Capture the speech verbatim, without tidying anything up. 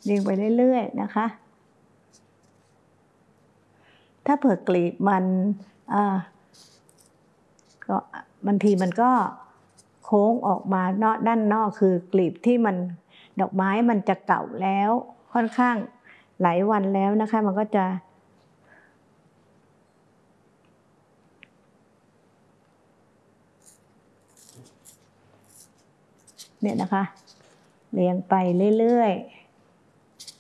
เรียงไปเรื่อยๆนะคะถ้าเผื่อกลีบมันก็บางทีมันก็โค้งออกมานอกด้านนอกคือกลีบที่มันดอกไม้มันจะเก่าแล้วค่อนข้างหลายวันแล้วนะคะมันก็จะเนี่ยนะคะเรียงไปเรื่อยๆ